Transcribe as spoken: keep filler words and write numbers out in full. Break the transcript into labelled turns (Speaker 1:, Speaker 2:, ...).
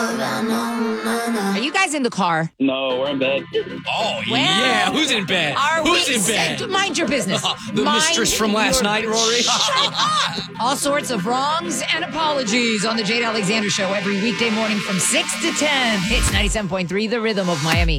Speaker 1: Are you guys in the car?
Speaker 2: No, we're in bed.
Speaker 3: Oh,
Speaker 1: Well,
Speaker 3: yeah. Who's in bed?
Speaker 1: Are
Speaker 3: Who's
Speaker 1: we
Speaker 3: in bed?
Speaker 1: set- Mind your business.
Speaker 3: the
Speaker 1: Mind
Speaker 3: mistress from last
Speaker 1: your-
Speaker 3: night, Rory.
Speaker 1: Shut up. All sorts of wrongs and apologies on the Jade Alexander Show every weekday morning from six to ten. It's ninety-seven point three, The Rhythm of Miami.